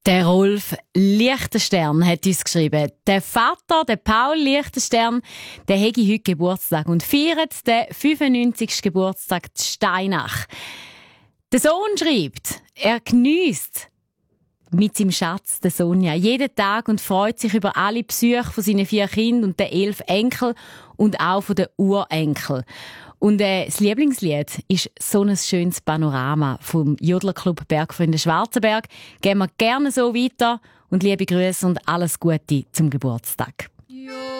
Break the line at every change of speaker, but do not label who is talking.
Der Rolf Lichtenstern hat uns geschrieben. Der Vater, der Paul Lichtenstern, der hätte heute Geburtstag und feiert den 95. Geburtstag in Steinach. Der Sohn schreibt, er geniesst mit seinem Schatz, der Sonja, jeden Tag und freut sich über alle Besuche von seinen 4 Kindern und den 11 Enkel und auch von den Urenkel. Und das Lieblingslied ist so ein schönes Panorama vom Jodlerclub Bergfreunde Schwarzenberg. Gehen wir gerne so weiter und liebe Grüße und alles Gute zum Geburtstag.